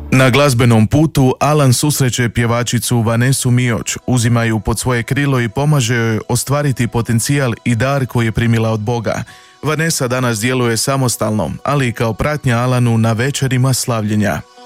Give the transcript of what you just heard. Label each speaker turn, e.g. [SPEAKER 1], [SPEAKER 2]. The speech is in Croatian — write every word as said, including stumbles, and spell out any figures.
[SPEAKER 1] Na glazbenom putu Alan susreće pjevačicu Vanessu Mioch, uzima ju pod svoje krilo i pomaže joj ostvariti potencijal i dar koji je primila od Boga. Vanessa danas djeluje samostalno, ali i kao pratnja Alanu na večerima slavljenja.